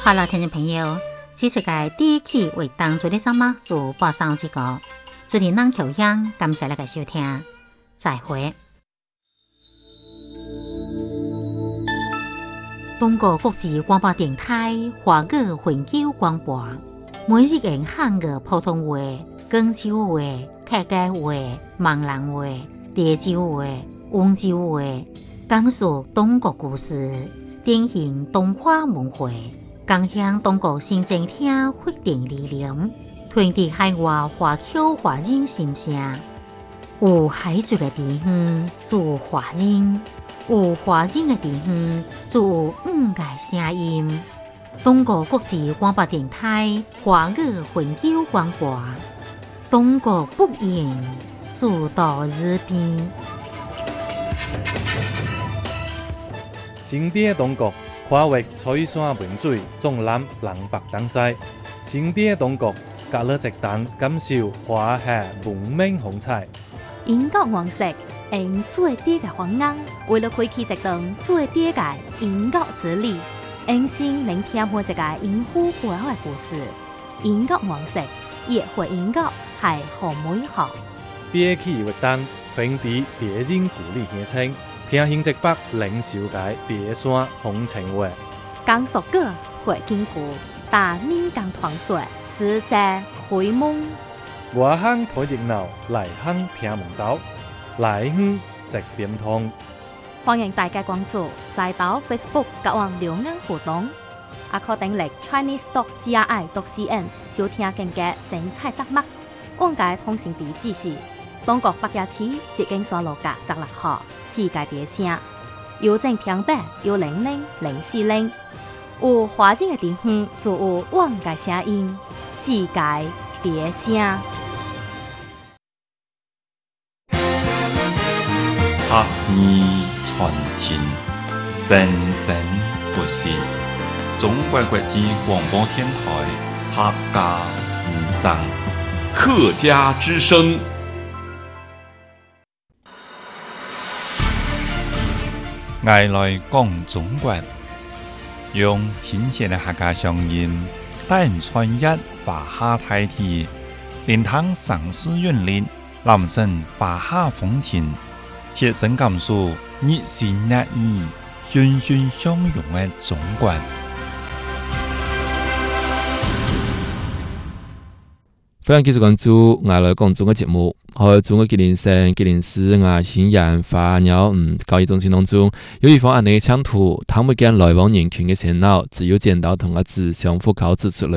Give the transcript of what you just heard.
好了，听众朋友，这世界第一期为当做的什么做播送这个，主持人口香，感谢大家收听，再会。中国国际广播电台华语永久广播，每日用汉语普通话、广州话、客家话、闽南话、潮州话、温州话，讲述中国故事，典型东华文化，共享中国新政厅发展理念，传递海外华侨华人心声。有海族的地方做华人，有华人的地方做五个声音。中国国际广播电台华语永久广播，中国不言，主到日边。 新店中国跨越彩山文水，纵览南北东西。新店中国隔了一档，感受华夏文明风采。 英国王室用最低的方案，为了开启一段最低的英国之旅，用心聆听每一个英夫背后的故事。英国王室也会英国系好美好。 第一期活动传递地人故里乡亲，听新一北零售界第山风情话。 江苏歌会经过大闽江团水，自在开门。 外乡睇热闹，内乡听门道，内乡直点通。 欢迎大家关注在岛 Facebook 甲我留言互动，也可登录 chinese.cri.cn 收听更加精彩节目。往界通讯地址是中国北野市捷径山路甲16号世界第声，邮政平板1000400。有华人的地方就有往界声音，世界第声。 学艺传情，生生不息。中国国际广播电台客家之声， 客家之声。 我来讲中国，用亲切的客家乡音，带人穿越华夏大地，连通城市韵律，揽胜华夏风情。切身感受热情热意、欣欣向荣的中国。 非常继续关注我来讲中国节目，和中国吉林省吉林市外新研花鸟教育中心当中，有一方案内抢图，他们将来往人群的热闹，只有见到同个字相互考指出来。